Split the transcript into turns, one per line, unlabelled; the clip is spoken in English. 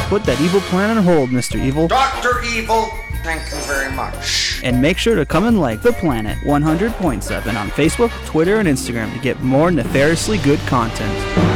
put that evil plan on hold, Mr. Evil.
Dr. Evil, thank you very much.
And make sure to come and like The Planet 100.7 on Facebook, Twitter, and Instagram to get more nefariously good content.